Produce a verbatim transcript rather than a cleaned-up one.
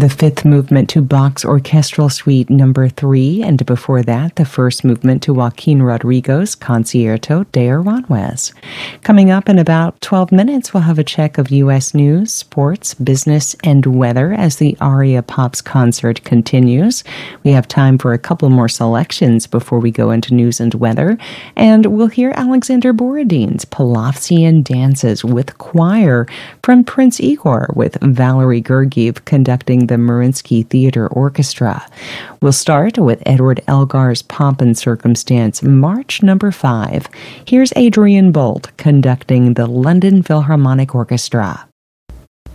the fifth movement to Bach's Orchestral Suite number three, and before that, the first movement to Joaquin Rodrigo's Concierto de Aranjuez. Coming up in about twelve minutes, we'll have a check of U S news, sports, business, and weather as the Aria Pops concert continues. We have time for a couple more selections before we go into news and weather, and we'll hear Alexander Borodin's Pavlovian Dances with choir from Prince Igor with Valery Gergiev conducting the Mariinsky Theater Orchestra. We'll start with Edward Elgar's Pomp and Circumstance, March number five. Here's Adrian Bolt conducting the London Philharmonic Orchestra.